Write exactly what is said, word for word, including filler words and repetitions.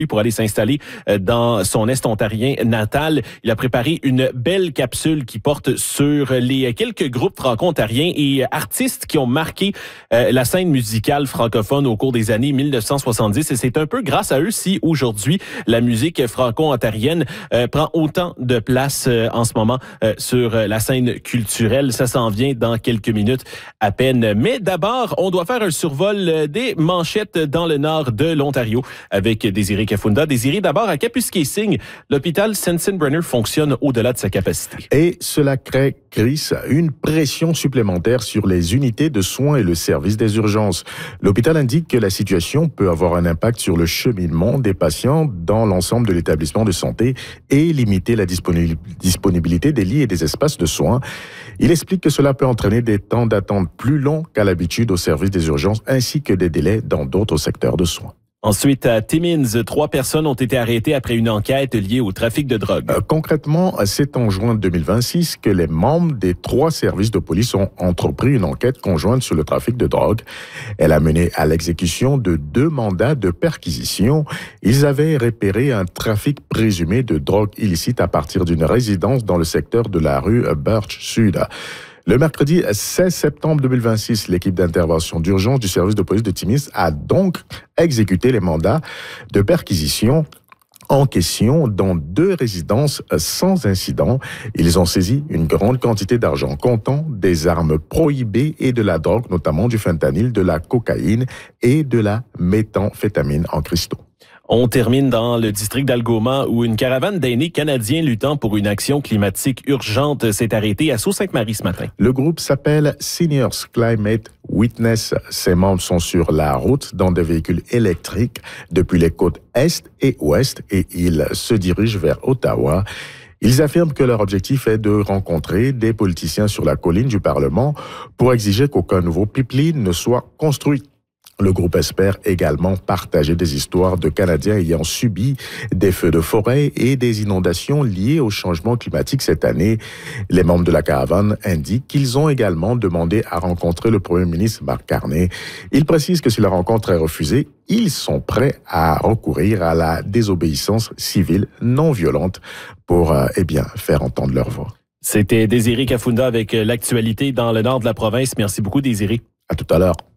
pour aller s'installer dans son Est ontarien natal. Il a préparé une belle capsule qui porte sur les quelques groupes franco-ontariens et artistes qui ont marqué euh, la scène musicale francophone au cours des années mille neuf cent soixante-dix. Et c'est un peu grâce à eux si aujourd'hui la musique franco-ontarienne euh, prend autant de place euh, en ce moment euh, sur la scène culturelle. Ça s'en vient dans quelques minutes à peine. Mais d'abord, on doit faire un survol des manchettes dans le nord de l'Ontario avec Désiré Kafunda. Désiré, d'abord, à Kapuskasing, l'hôpital Sensenbrenner fonctionne au-delà de sa capacité. Et cela crée, Chris, une pression supplémentaire sur les unités de soins et le service des urgences. L'hôpital indique que la situation peut avoir un impact sur le cheminement des patients dans l'ensemble de l'établissement de santé et limiter la disponibilité des lits et des espaces de soins. Il explique que cela peut entraîner des temps d'attente plus longs qu'à l'habitude au service des urgences ainsi que des délais dans d'autres secteurs de soins. Ensuite, à Timmins, trois personnes ont été arrêtées après une enquête liée au trafic de drogue. Euh, concrètement, c'est en juin deux mille vingt-six que les membres des trois services de police ont entrepris une enquête conjointe sur le trafic de drogue. Elle a mené à l'exécution de deux mandats de perquisition. Ils avaient repéré un trafic présumé de drogue illicite à partir d'une résidence dans le secteur de la rue Birch Sud. Le mercredi seize septembre deux mille vingt-six, l'équipe d'intervention d'urgence du service de police de Timmins a donc exécuté les mandats de perquisition en question dans deux résidences sans incident. Ils ont saisi une grande quantité d'argent comptant, des armes prohibées et de la drogue, notamment du fentanyl, de la cocaïne et de la méthamphétamine en cristaux. On termine dans le district d'Algoma où une caravane d'aînés canadiens luttant pour une action climatique urgente s'est arrêtée à Sault-Sainte-Marie ce matin. Le groupe s'appelle Seniors Climate Witness. Ses membres sont sur la route dans des véhicules électriques depuis les côtes Est et Ouest et ils se dirigent vers Ottawa. Ils affirment que leur objectif est de rencontrer des politiciens sur la colline du Parlement pour exiger qu'aucun nouveau pipeline ne soit construit. Le groupe espère également partager des histoires de Canadiens ayant subi des feux de forêt et des inondations liées au changement climatique cette année. Les membres de la caravane indiquent qu'ils ont également demandé à rencontrer le Premier ministre Mark Carney. Ils précisent que si la rencontre est refusée, ils sont prêts à recourir à la désobéissance civile non violente pour euh, eh bien, faire entendre leur voix. C'était Désiré Kafunda avec l'actualité dans le nord de la province. Merci beaucoup, Désiré. À tout à l'heure.